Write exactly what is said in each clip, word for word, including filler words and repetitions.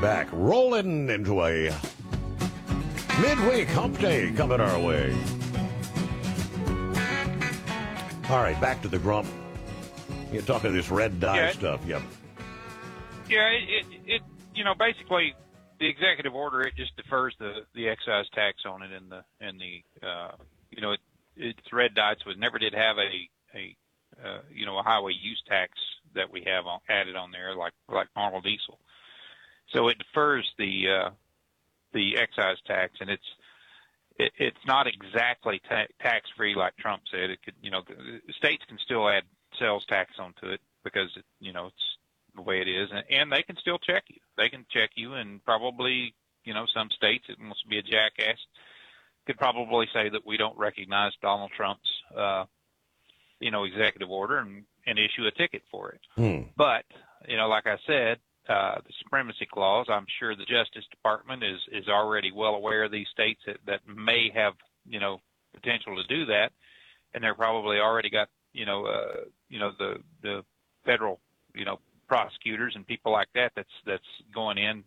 back, rolling into a midweek hump day coming our way. All right, back to the grump. You're talking this red dye yeah, stuff. Yep. Yeah, it, it, it, you know, basically the executive order, it just defers the, the excise tax on it and the, and the, uh, you know, it, it's red dye, so it never did have a, a, uh, you know, a highway use tax that we have on, added on there, like, like normal diesel. So it defers the, uh, the excise tax, and it's, it, it's not exactly ta- tax free like Trump said. It could, you know, the states can still add sales tax onto it because, it, you know, it's the way it is, and, and they can still check you. They can check you, and probably, you know, some states that wants to be a jackass could probably say that we don't recognize Donald Trump's, uh, you know, executive order and, and issue a ticket for it. Hmm. But, you know, like I said, uh, the supremacy clause, I'm sure the Justice Department is, is already well aware of these states that, that may have, you know, potential to do that. And they're probably already got, you know, uh, you know, the, the federal, you know, prosecutors and people like that that's, that's going in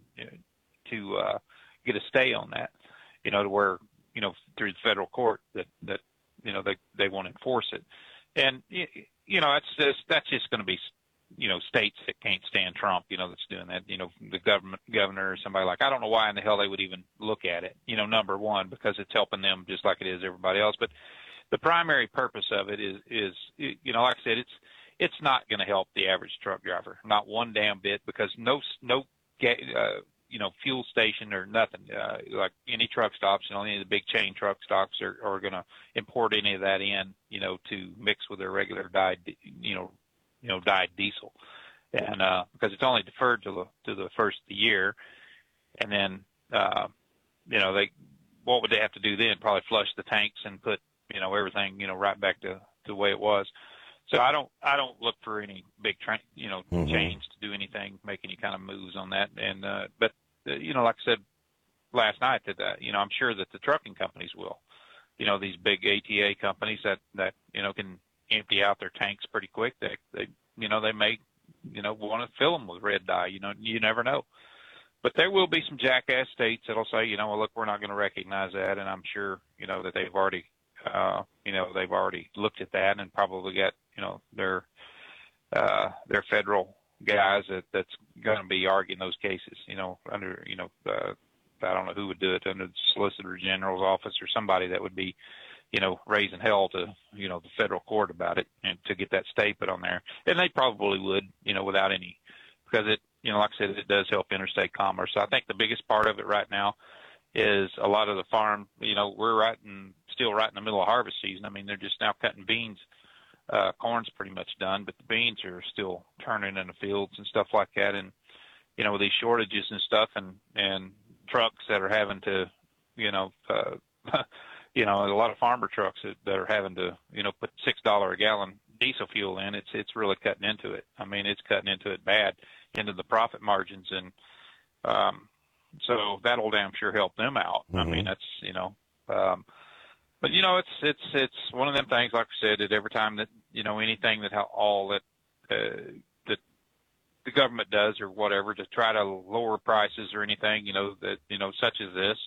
to, uh, get a stay on that, you know, to where, you know, through the federal court that, that, you know, they, they won't enforce it. And, you know, that's just, that's just going to be, you know, states that can't stand Trump, you know, that's doing that, you know, the government governor or somebody like, I don't know why in the hell they would even look at it, you know, number one, because it's helping them just like it is everybody else. But the primary purpose of it is, is, you know, like I said, it's, it's not going to help the average truck driver, not one damn bit, because no, no, uh, you know, fuel station or nothing, uh, like any truck stops, you know, any of the big chain truck stops are, are going to import any of that in, you know, to mix with their regular dyed, you know, you know, dyed diesel. And, uh, because it's only deferred to the, to the first of the year. And then, uh, you know, they, what would they have to do then? Probably flush the tanks and put, you know, everything, you know, right back to, to the way it was. So I don't, I don't look for any big, tra- you know, mm-hmm. change to do anything, make any kind of moves on that. And, uh, but, uh, you know, like I said last night, that, uh, you know, I'm sure that the trucking companies will, you know, these big A T A companies that, that, you know, can empty out their tanks pretty quick. They, they, you know, they may, you know, want to fill them with red dye. You know, you never know. But there will be some jackass states that'll say, you know, well, look, we're not going to recognize that. And I'm sure, you know, that they've already, uh, you know, they've already looked at that and probably got, you know, their, uh, their federal guys that that's going to be arguing those cases, you know, under, you know, uh, I don't know who would do it, under the Solicitor General's office or somebody that would be, you know, raising hell to, you know, the federal court about it and to get that stay put on there. And they probably would, you know, without any, because it, you know, like I said, it does help interstate commerce. So I think the biggest part of it right now is a lot of the farm, you know, we're right in, still right in the middle of harvest season. I mean, they're just now cutting beans. Uh, corn's pretty much done, but the beans are still turning in the fields and stuff like that. And, you know, with these shortages and stuff and, and trucks that are having to, you know, uh, you know, a lot of farmer trucks that, that are having to, you know, put six dollars a gallon diesel fuel in, it's, it's really cutting into it. I mean, it's cutting into it bad, into the profit margins. And, um, so that'll damn sure help them out. Mm-hmm. I mean, that's, you know, um, but you know, it's, it's, it's one of them things, like I said, that every time that, you know, anything that all that, uh, that the government does or whatever to try to lower prices or anything, you know, that, you know, such as this,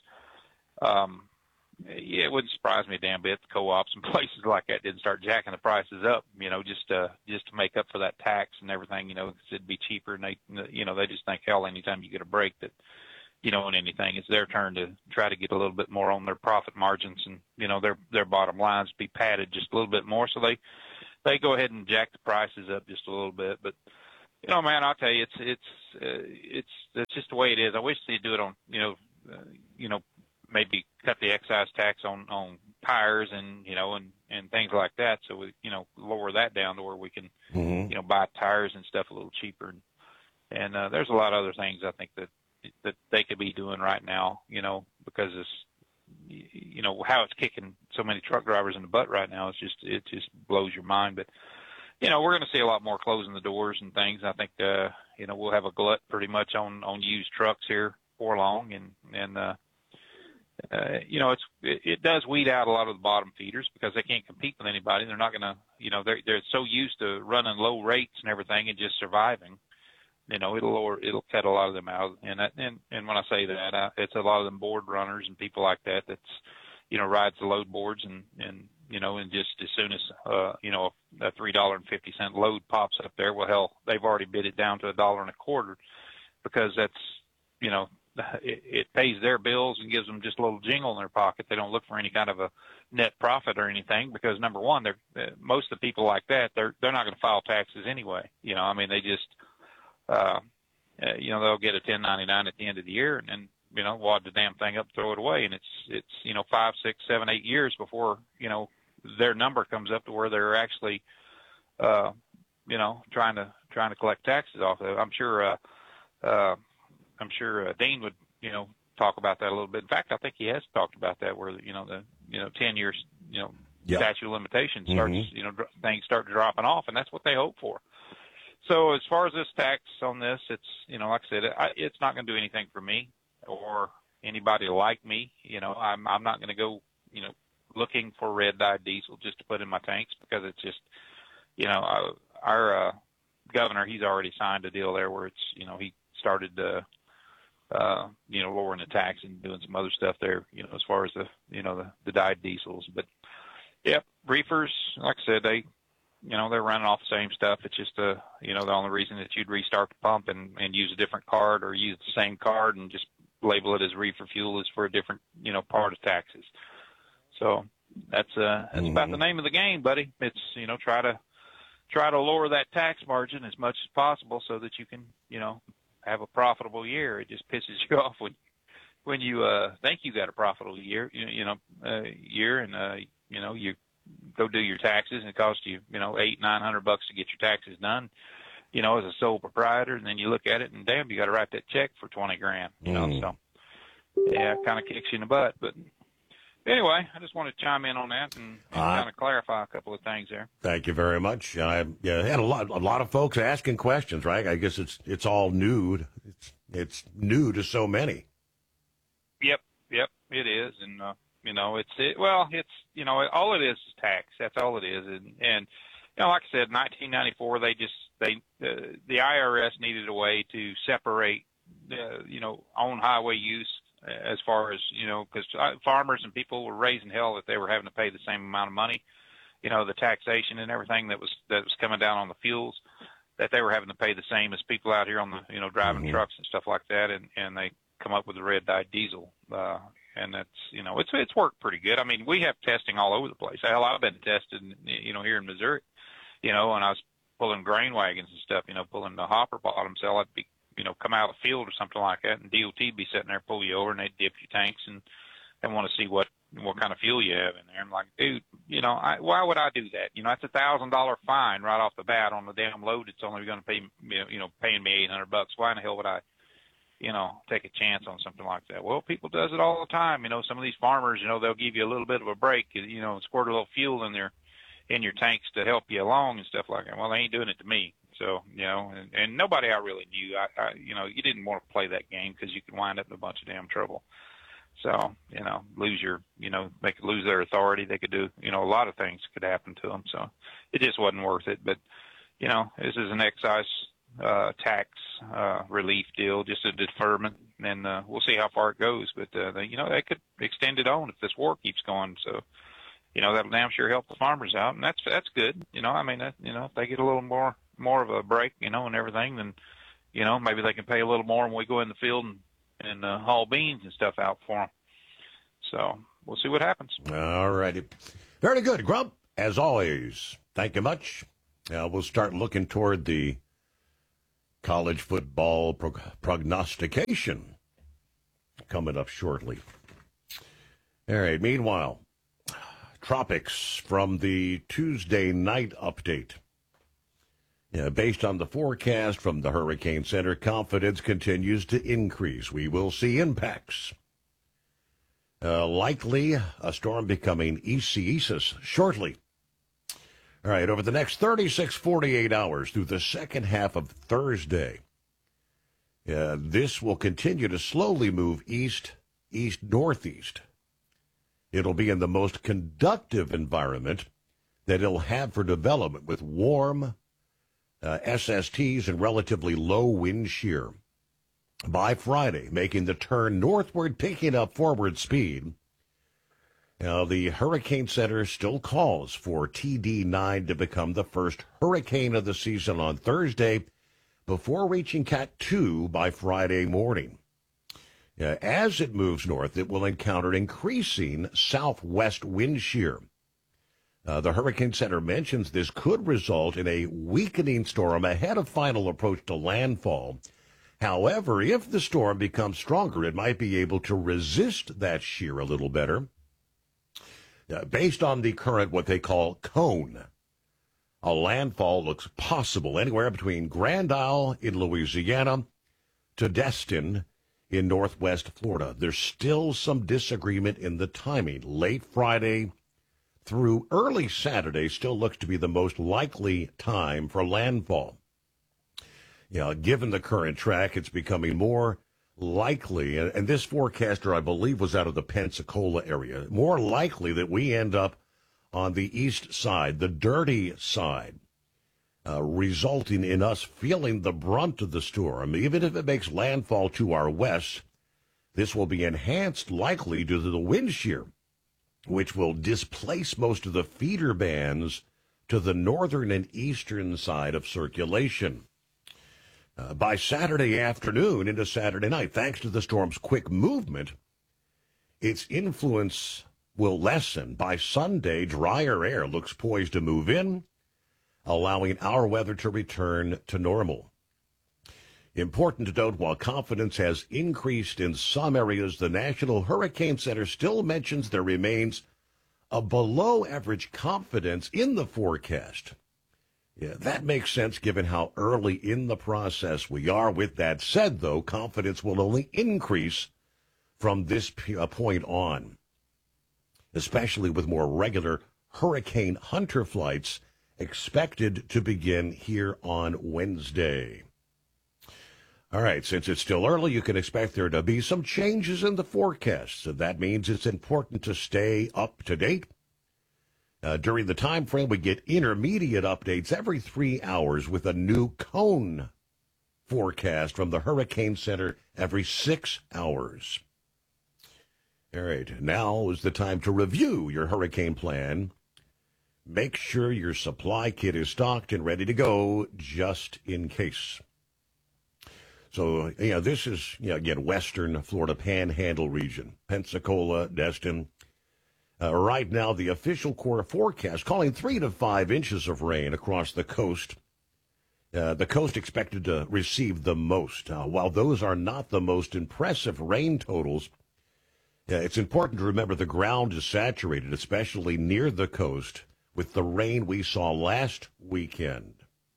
um, yeah, it wouldn't surprise me a damn bit. The co-ops and places like that didn't start jacking the prices up, you know, just, uh, just to make up for that tax and everything, you know, because it'd be cheaper. And they, you know, they just think, hell, anytime you get a break that, you know, in anything, it's their turn to try to get a little bit more on their profit margins and, you know, their, their bottom lines be padded just a little bit more. So they, they go ahead and jack the prices up just a little bit. But, you know, man, I'll tell you, it's, it's, uh, it's, it's just the way it is. I wish they'd do it on, you know, uh, you know, maybe cut the excise tax on, on tires and, you know, and, and things like that. So we, you know, lower that down to where we can, mm-hmm. you know, buy tires and stuff a little cheaper. And, and, uh, there's a lot of other things I think that, that they could be doing right now, you know, because it's, you know, how it's kicking so many truck drivers in the butt right now. It's just, it just blows your mind. But, you know, we're going to see a lot more closing the doors and things. I think, uh, you know, we'll have a glut pretty much on, on used trucks here before long. And, and, uh, uh, you know, it's, it, it does weed out a lot of the bottom feeders because they can't compete with anybody. They're not going to, you know, they're, they're so used to running low rates and everything and just surviving you know, it'll lower, it'll cut a lot of them out. And that, and and when I say that, I, it's a lot of them board runners and people like that. That's, you know, rides the load boards and and you know, and just as soon as uh, you know, a three dollar and fifty cent load pops up there, well, hell, they've already bid it down to a dollar and a quarter, because that's, you know, it, it pays their bills and gives them just a little jingle in their pocket. They don't look for any kind of a net profit or anything, because number one, they're uh, most of the people like that, they're they're not going to file taxes anyway. You know, I mean, they just, uh, uh, you know, they'll get a ten ninety-nine at the end of the year, and then, you know, wad the damn thing up, throw it away, and it's it's you know, five, six, seven, eight years before, you know, their number comes up to where they're actually, uh, you know, trying to trying to collect taxes off of it. I'm sure, uh, uh, I'm sure uh, Dean would, you know, talk about that a little bit. In fact, I think he has talked about that, where, you know, the you know ten years, you know, yep. statute of limitations starts, mm-hmm. you know, things start dropping off, and that's what they hope for. So as far as this tax on this, it's, you know, like I said, I, it's not going to do anything for me or anybody like me. You know, I'm I'm not going to go, you know, looking for red dyed diesel just to put in my tanks, because it's just, you know, uh, our uh, governor, he's already signed a deal there where it's, you know, he started, uh, uh, you know, lowering the tax and doing some other stuff there, you know, as far as the, you know, the, the dyed diesels. But yeah, reefers, like I said, they, you know, they're running off the same stuff. It's just, uh, you know, the only reason that you'd restart the pump and, and use a different card, or use the same card and just label it as reefer fuel, is for a different, you know, part of taxes. So that's uh that's mm-hmm. about the name of the game, buddy. It's, you know, try to try to lower that tax margin as much as possible so that you can, you know, have a profitable year. It just pisses you off when when you uh think you got a profitable year, you, you know, uh, year, and uh you know, you go do your taxes and it costs you, you know, eight nine hundred bucks to get your taxes done, you know, as a sole proprietor, and then you look at it and damn, you got to write that check for twenty grand, you know. Mm. So yeah, it kind of kicks you in the butt, but. Anyway, I just wanted to chime in on that and, and uh, kind of clarify a couple of things there. Thank you very much. I yeah, had a lot, a lot of folks asking questions, right? I guess it's it's all new. It's it's new to so many. Yep, yep, it is, and uh, you know, it's it, well, it's you know, all it is is tax. That's all it is, and and you know, like I said, nineteen ninety-four, they just they uh, the I R S needed a way to separate, uh, you know, on highway use. As far as, you know, because farmers and people were raising hell that they were having to pay the same amount of money, you know, the taxation and everything that was that was coming down on the fuels, that they were having to pay the same as people out here on the, you know, driving mm-hmm. trucks and stuff like that, and and they come up with the red dyed diesel, uh, and that's, you know, it's it's worked pretty good. I mean, we have testing all over the place. Hell, I've been tested, you know, here in Missouri, you know, and I was pulling grain wagons and stuff, you know, pulling the hopper bottoms. So I'd be, you know, come out of the field or something like that, and D O T would be sitting there, pull you over, and they'd dip your tanks and and want to see what what kind of fuel you have in there. I'm like, dude, you know, I, why would I do that? You know, that's a thousand dollar fine right off the bat on the damn load. It's only going to pay, you know, paying me eight hundred bucks. Why in the hell would I, you know, take a chance on something like that? Well, people does it all the time. You know, some of these farmers, you know, they'll give you a little bit of a break, you know, squirt a little fuel in their in your tanks to help you along and stuff like that. Well, they ain't doing it to me. So, you know, and, and nobody I really knew, I, I, you know, you didn't want to play that game because you could wind up in a bunch of damn trouble. So, you know, lose your, you know, they could lose their authority. They could do, you know, a lot of things could happen to them. So it just wasn't worth it. But, you know, this is an excise uh, tax uh, relief deal, just a deferment, and uh, we'll see how far it goes. But, uh, they, you know, they could extend it on if this war keeps going. So, you know, that'll damn sure help the farmers out, and that's that's good. You know, I mean, that, you know, if they get a little more more of a break, you know, and everything, then, you know, maybe they can pay a little more when we go in the field and, and uh, haul beans and stuff out for them. So we'll see what happens. All righty. Very good, Grump, as always. Thank you much. Uh, we'll start looking toward the college football pro- prognostication coming up shortly. All right, meanwhile, tropics from the Tuesday night update. Yeah, based on the forecast from the Hurricane Center, confidence continues to increase. We will see impacts. Uh, likely a storm becoming Isaias shortly. All right, over the next thirty-six, forty-eight hours through the second half of Thursday, uh, this will continue to slowly move east, east-northeast. It'll be in the most conductive environment that it'll have for development with warm, uh, S S Ts, and relatively low wind shear. By Friday, making the turn northward, picking up forward speed. Now, the Hurricane Center still calls for T D nine to become the first hurricane of the season on Thursday before reaching Cat two by Friday morning. Uh, as it moves north, it will encounter increasing southwest wind shear. Uh, the Hurricane Center mentions this could result in a weakening storm ahead of final approach to landfall. However, if the storm becomes stronger, it might be able to resist that shear a little better. Uh, based on the current, what they call cone, a landfall looks possible anywhere between Grand Isle in Louisiana to Destin in northwest Florida. There's still some disagreement in the timing. Late Friday through early Saturday still looks to be the most likely time for landfall. You know, given the current track, it's becoming more likely, and, and this forecaster, I believe, was out of the Pensacola area, more likely that we end up on the east side, the dirty side, uh, resulting in us feeling the brunt of the storm. Even if it makes landfall to our west, this will be enhanced likely due to the wind shear, which will displace most of the feeder bands to the northern and eastern side of circulation. Uh, by Saturday afternoon into Saturday night, thanks to the storm's quick movement, its influence will lessen. By Sunday, drier air looks poised to move in, allowing our weather to return to normal. Important to note, while confidence has increased in some areas, the National Hurricane Center still mentions there remains a below-average confidence in the forecast. Yeah, that makes sense given how early in the process we are. With that said, though, confidence will only increase from this point on, especially with more regular Hurricane Hunter flights expected to begin here on Wednesday. All right, since it's still early, you can expect there to be some changes in the forecast. So that means it's important to stay up to date. Uh, during the time frame, we get intermediate updates every three hours with a new cone forecast from the Hurricane Center every six hours. All right, now is the time to review your hurricane plan. Make sure your supply kit is stocked and ready to go just in case. So, you know, this is, you know, again, western Florida Panhandle region, Pensacola, Destin. Uh, right now, the official Corps forecast calling three to five inches of rain across the coast. Uh, the coast expected to receive the most. Uh, while those are not the most impressive rain totals, uh, it's important to remember the ground is saturated, especially near the coast, with the rain we saw last weekend.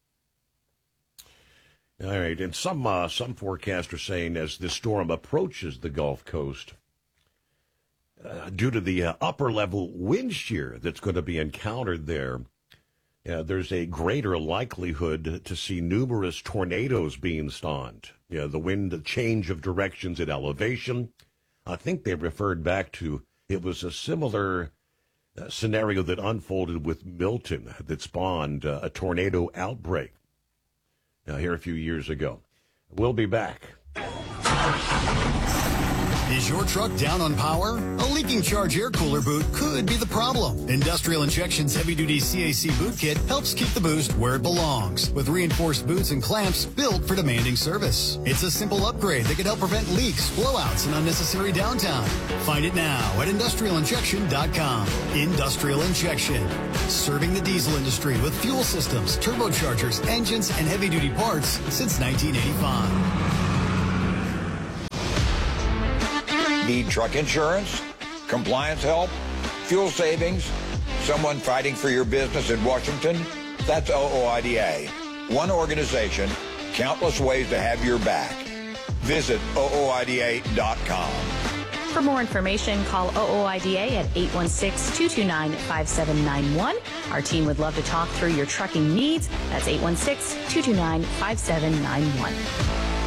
All right, and some uh, some forecasters saying as this storm approaches the Gulf Coast, Uh, due to the uh, upper-level wind shear that's going to be encountered there, uh, there's a greater likelihood to see numerous tornadoes being spawned. You know, the wind change of directions at elevation. I think they referred back to, it was a similar uh, scenario that unfolded with Milton that spawned uh, a tornado outbreak uh, here a few years ago. We'll be back. Is your truck down on power? A leaking charge air cooler boot could be the problem. Industrial Injection's heavy-duty C A C boot kit helps keep the boost where it belongs, with reinforced boots and clamps built for demanding service. It's a simple upgrade that can help prevent leaks, blowouts, and unnecessary downtime. Find it now at industrial injection dot com. Industrial Injection, serving the diesel industry with fuel systems, turbochargers, engines, and heavy-duty parts since nineteen eighty-five. Need truck insurance, compliance help, fuel savings, someone fighting for your business in Washington? That's O O I D A. One organization, countless ways to have your back. Visit O O I D A dot com. For more information, call O O I D A at eight one six, two two nine, five seven nine one. Our team would love to talk through your trucking needs. That's eight one six, two two nine, five seven nine one.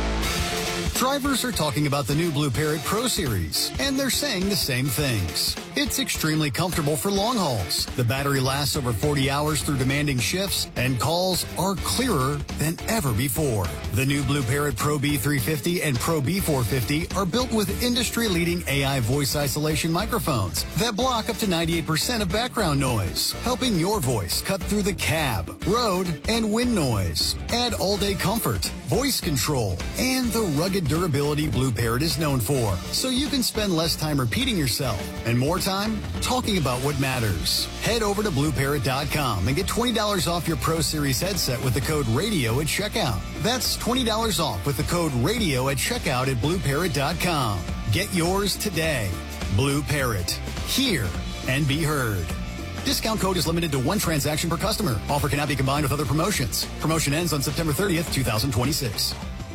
Drivers are talking about the new Blue Parrot Pro Series, and they're saying the same things. It's extremely comfortable for long hauls. The battery lasts over forty hours through demanding shifts, and calls are clearer than ever before. The new Blue Parrot Pro B three fifty and Pro B four fifty are built with industry-leading A I voice isolation microphones that block up to ninety-eight percent of background noise, helping your voice cut through the cab, road, and wind noise. Add all-day comfort, voice control, and the rugged durability Blue Parrot is known for, so you can spend less time repeating yourself and more time talking about what matters. Head over to blue parrot dot com and get twenty dollars off your Pro Series headset with the code RADIO at checkout. That's twenty dollars off with the code RADIO at checkout at blue parrot dot com. Get yours today. Blue Parrot. Hear and be heard. Discount code is limited to one transaction per customer. Offer cannot be combined with other promotions. Promotion ends on September thirtieth, twenty twenty-six.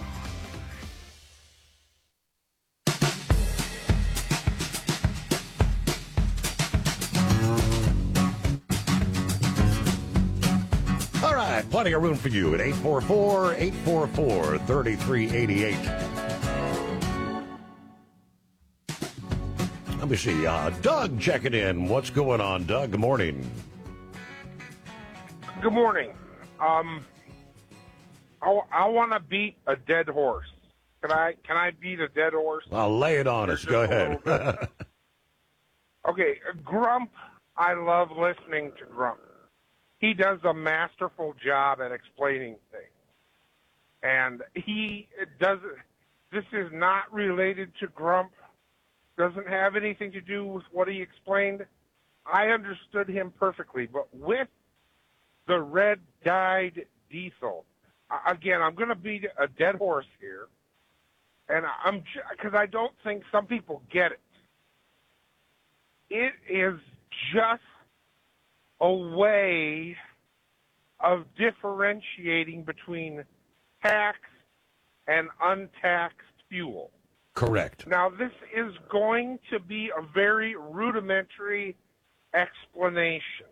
All right, plenty of room for you at eight four four, eight four four, three three eight eight. Let me see. Uh, Doug checking in. What's going on, Doug? Good morning. Good morning. Um, I, I want to beat a dead horse. Can I? Can I beat a dead horse? I'll lay it on us. Go ahead. Okay, Grump. I love listening to Grump. He does a masterful job at explaining things, and he does. This is not related to Grump. Doesn't have anything to do with what he explained. I understood him perfectly, but with the red-dyed diesel, again, I'm going to beat a dead horse here, and I'm because I don't think some people get it. It is just a way of differentiating between taxed and untaxed fuel. Correct. Now, this is going to be a very rudimentary explanation.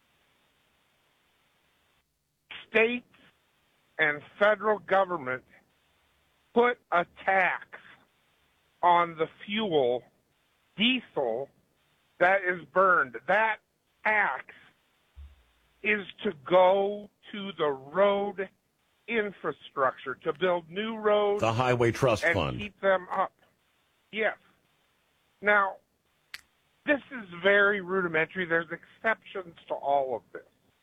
States and federal government put a tax on the fuel, diesel, that is burned. That tax is to go to the road infrastructure, to build new roads. The Highway Trust and Fund. keep them up. Yes. Now, this is very rudimentary. There's exceptions to all of this.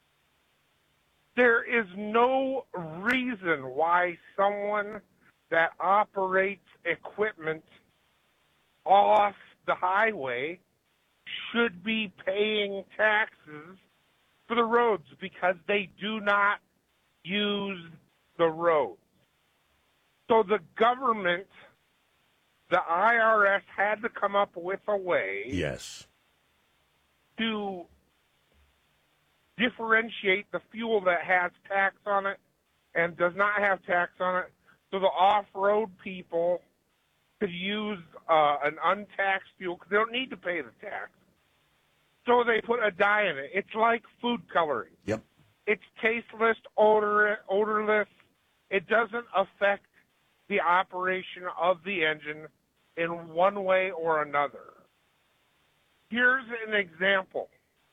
There is no reason why someone that operates equipment off the highway should be paying taxes for the roads because they do not use the roads. So the government, the I R S, had to come up with a way Yes. to differentiate the fuel that has tax on it and does not have tax on it, so the off-road people could use uh, an untaxed fuel because they don't need to pay the tax. So they put a dye in it. It's like food coloring. Yep. It's tasteless, odor, odorless. It doesn't affect the operation of the engine in one way or another. Here's an example.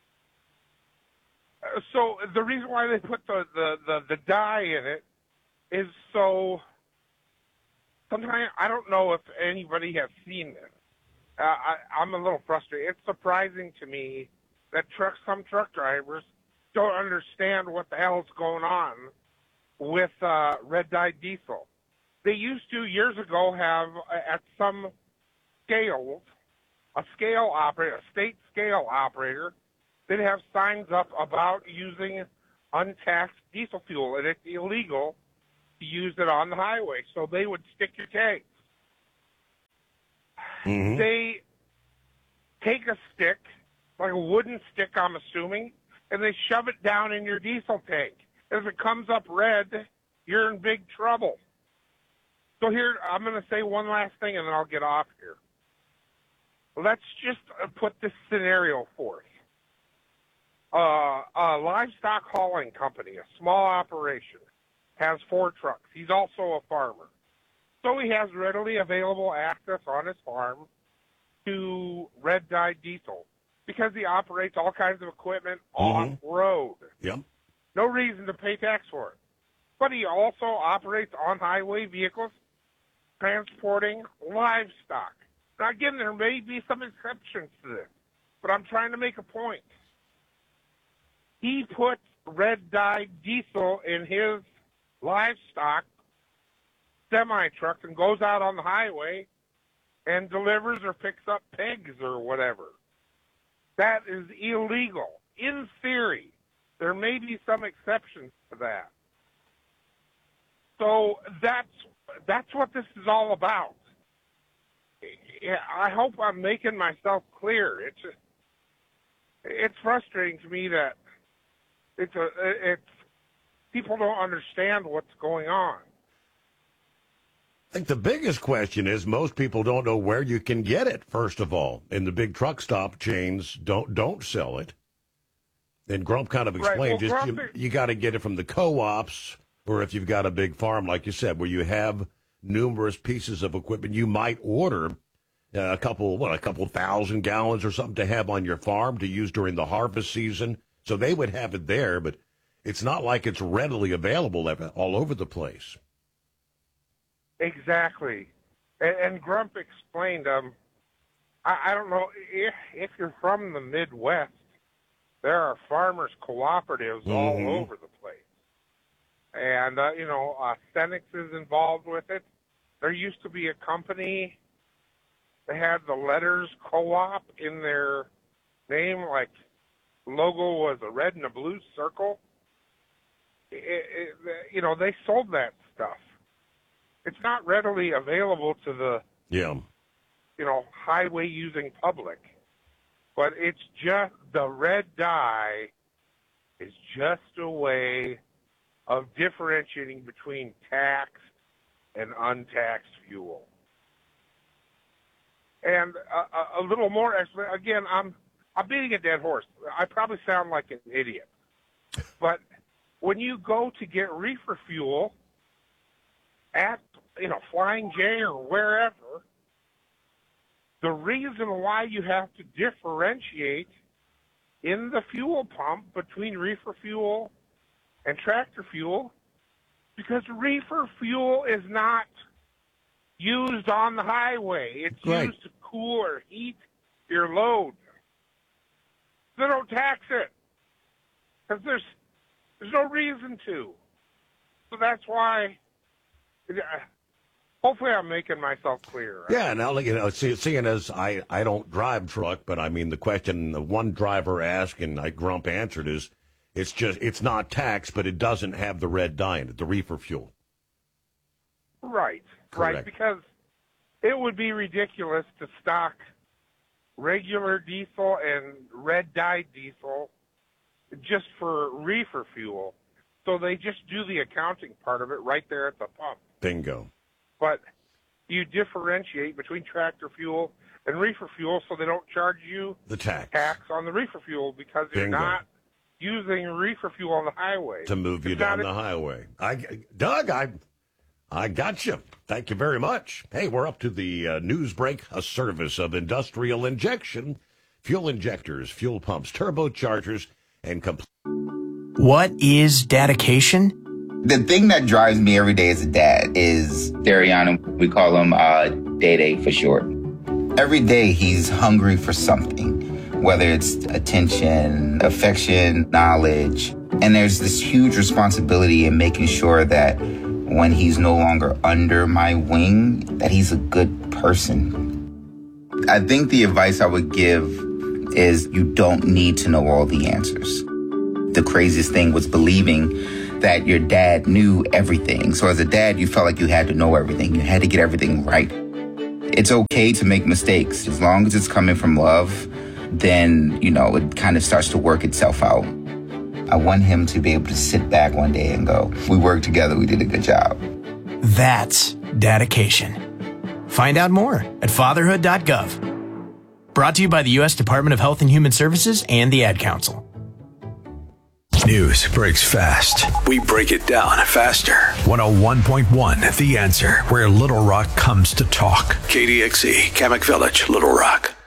Uh, So the reason why they put the, the, the, the dye in it is so sometimes I don't know if anybody has seen this. Uh, I, I'm a little frustrated. It's surprising to me that truck, some truck drivers don't understand what the hell is going on with uh, red-dyed diesel. They used to, years ago, have uh, at some scales, a scale operator, a state scale operator, they'd have signs up about using untaxed diesel fuel, and it's illegal to use it on the highway. So they would stick your tags. Mm-hmm. They take a stick, like a wooden stick, I'm assuming, and they shove it down in your diesel tank. If it comes up red, you're in big trouble. So here, I'm going to say one last thing, and then I'll get off here. Let's just put this scenario forth. Uh, a livestock hauling company, a small operation, has four trucks. He's also a farmer. So he has readily available access on his farm to red-dyed diesel. because he operates all kinds of equipment mm-hmm. off-road. Yep. No reason to pay tax for it. But he also operates on-highway vehicles transporting livestock. Now, again, there may be some exceptions to this, but I'm trying to make a point. He puts red-dyed diesel in his livestock semi-truck and goes out on the highway and delivers or picks up pigs or whatever. That is illegal. In theory, there may be some exceptions to that. So that's that's what this is all about. I hope I'm making myself clear. It's just, it's frustrating to me that it's a it's people don't understand what's going on. I think the biggest question is most people don't know where you can get it, first of all. And the big truck stop chains don't don't sell it. And Grump kind of explained, right. well, just, you, you got to get it from the co-ops, or if you've got a big farm, like you said, where you have numerous pieces of equipment, you might order a couple, what, a couple thousand gallons or something to have on your farm to use during the harvest season. So they would have it there, but it's not like it's readily available all over the place. Exactly. And, and Grump explained, um, I, I don't know, if, if you're from the Midwest, there are farmers' cooperatives mm-hmm. all over the place. And, uh, you know, uh, Cenex is involved with it. There used to be a company that had the letters co-op in their name, like logo was a red and a blue circle. It, it, you know, they sold that stuff. It's not readily available to the, yeah. you know, highway-using public. But it's just, the red dye is just a way of differentiating between taxed and untaxed fuel. And a, a little more, again, I'm I'm beating a dead horse. I probably sound like an idiot. But when you go to get reefer fuel at, you know, Flying J or wherever, the reason why you have to differentiate in the fuel pump between reefer fuel and tractor fuel, because reefer fuel is not used on the highway. It's right. used to cool or heat your load. They don't tax it because there's there's no reason to. So that's why. Hopefully, I'm making myself clear. Right? Yeah, now you know, see, seeing as I, I don't drive truck, but I mean the question the one driver asked and I Grump answered is, it's just it's not taxed, but it doesn't have the red dye in it, the reefer fuel. Right, Correct. right, because it would be ridiculous to stock regular diesel and red dyed diesel just for reefer fuel. So they just do the accounting part of it right there at the pump. Bingo. But you differentiate between tractor fuel and reefer fuel so they don't charge you the tax, tax on the reefer fuel because you're Bingo. not using reefer fuel on the highway. To move you it's down a, the highway. I, Doug, I I got you. Thank you very much. Hey, we're up to the uh, news break, a service of Industrial Injection, fuel injectors, fuel pumps, turbochargers, and complete. What is dedication? The thing that drives me every day as a dad is Dariana. We call him uh, Day-Day for short. Every day he's hungry for something, whether it's attention, affection, knowledge. And there's this huge responsibility in making sure that when he's no longer under my wing, that he's a good person. I think the advice I would give is you don't need to know all the answers. The craziest thing was believing that your dad knew everything. So as a dad, you felt like you had to know everything. You had to get everything right. It's okay to make mistakes. As long as it's coming from love, then, you know, it kind of starts to work itself out. I want him to be able to sit back one day and go, we worked together, we did a good job. That's dedication. Find out more at fatherhood dot gov. Brought to you by the U S Department of Health and Human Services and the Ad Council. News breaks fast. We break it down faster. one oh one point one, The Answer, where Little Rock comes to talk. K D X E, Kamak Village, Little Rock.